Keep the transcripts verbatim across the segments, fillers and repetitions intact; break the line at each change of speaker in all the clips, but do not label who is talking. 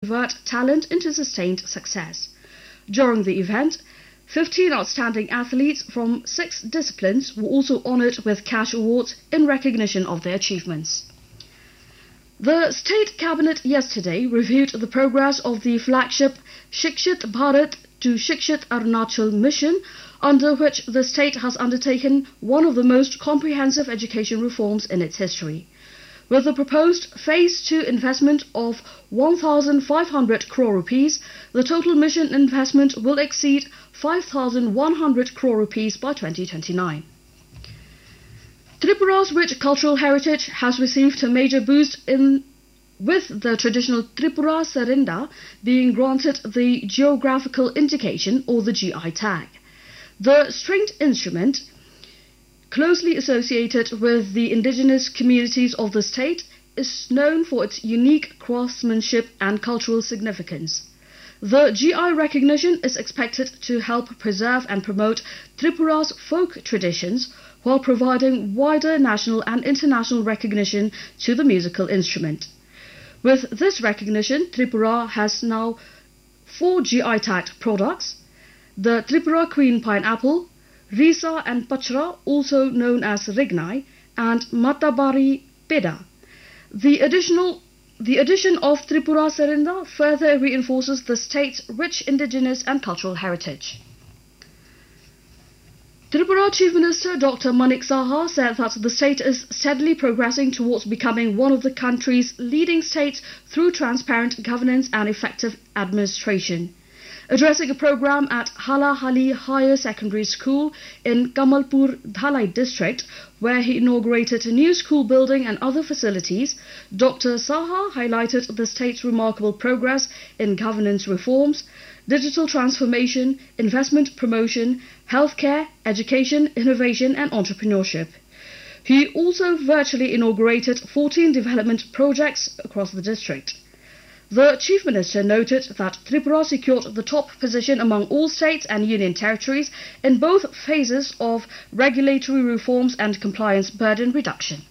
convert talent into sustained success. During the event, fifteen outstanding athletes from six disciplines were also honoured with cash awards in recognition of their achievements. The State Cabinet yesterday reviewed the progress of the flagship Shikshit Bharat to Shikshit Arunachal mission, under which the state has undertaken one of the most comprehensive education reforms in its history. With the proposed Phase two investment of one thousand five hundred crore rupees, the total mission investment will exceed five thousand one hundred crore rupees by twenty twenty-nine. Tripura's rich cultural heritage has received a major boost in with the traditional Tripura Sarinda being granted the geographical indication or the G I tag. The stringed instrument, closely associated with the indigenous communities of the state, is known for its unique craftsmanship and cultural significance. The G I recognition is expected to help preserve and promote Tripura's folk traditions while providing wider national and international recognition to the musical instrument. With this recognition, Tripura has now four G I tagged products: the Tripura Queen Pineapple, Risa and Pachra, also known as Rignai, and Matabari Peda. The additional The addition of Tripura Sarinda further reinforces the state's rich indigenous and cultural heritage. Tripura Chief Minister Doctor Manik Saha said that the state is steadily progressing towards becoming one of the country's leading states through transparent governance and effective administration. Addressing a program at Halahali Higher Secondary School in Kamalpur Dhalai district, where he inaugurated a new school building and other facilities, Doctor Saha highlighted the state's remarkable progress in governance reforms, digital transformation, investment promotion, healthcare, education, innovation and entrepreneurship. He also virtually inaugurated fourteen development projects across the district. The Chief Minister noted that Tripura secured the top position among all states and union territories in both phases of regulatory reforms and compliance burden reduction.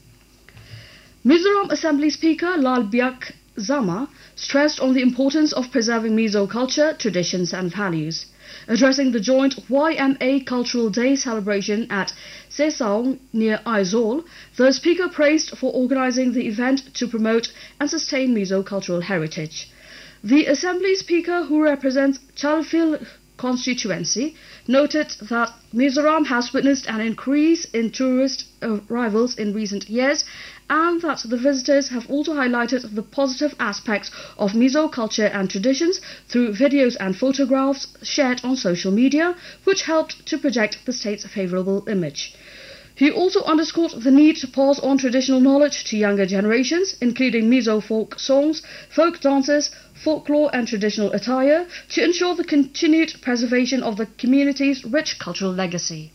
Mizoram Assembly Speaker Lal Byak Zama stressed on the importance of preserving Mizo culture, traditions and values. Addressing the joint Y M A Cultural Day celebration at Sesaung near Aizawl, the Speaker praised for organising the event to promote and sustain Mizo cultural heritage. The Assembly Speaker, who represents Chalfil constituency, noted that Mizoram has witnessed an increase in tourist arrivals in recent years and that the visitors have also highlighted the positive aspects of Mizo culture and traditions through videos and photographs shared on social media, which helped to project the state's favourable image. He also underscored the need to pass on traditional knowledge to younger generations, including Mizo folk songs, folk dances, folklore and traditional attire, to ensure the continued preservation of the community's rich cultural legacy.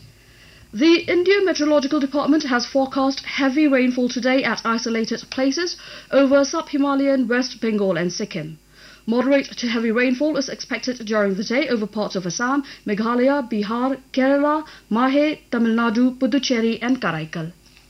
The Indian Meteorological Department has forecast heavy rainfall today at isolated places over sub-Himalayan West Bengal and Sikkim. Moderate to heavy rainfall is expected during the day over parts of Assam, Meghalaya, Bihar, Kerala, Mahe, Tamil Nadu, Puducherry and Karaikal.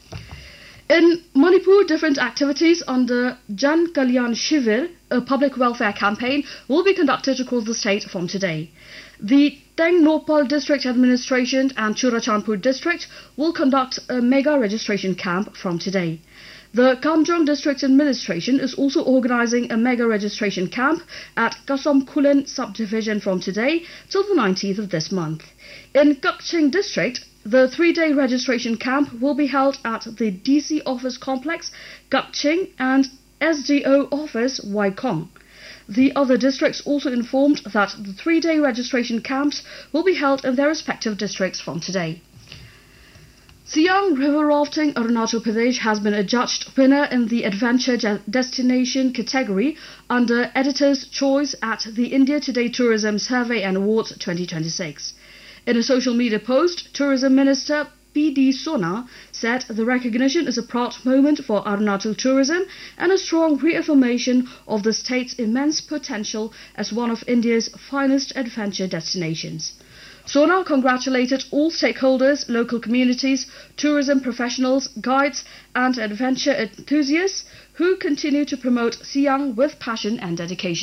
In Manipur, different activities under Jan Kalyan Shivir, a public welfare campaign, will be conducted across the state from today. The Tengnopal District Administration and Churachandpur District will conduct a mega registration camp from today. The Kamjong District Administration is also organising a mega registration camp at Kasamkulen subdivision from today till the nineteenth of this month. In Gakching District, the three-day registration camp will be held at the D C Office Complex, Gakching, and S D O Office, Waikong. The other districts also informed that the three-day registration camps will be held in their respective districts from today. Siang River Rafting Arunachal Pradesh has been adjudged winner in the Adventure Destination category under Editor's Choice at the India Today Tourism Survey and Awards twenty twenty-six. In a social media post, Tourism Minister P D Sona said the recognition is a proud moment for Arunachal tourism and a strong reaffirmation of the state's immense potential as one of India's finest adventure destinations. Sona congratulated all stakeholders, local communities, tourism professionals, guides and adventure enthusiasts who continue to promote Siang with passion and dedication.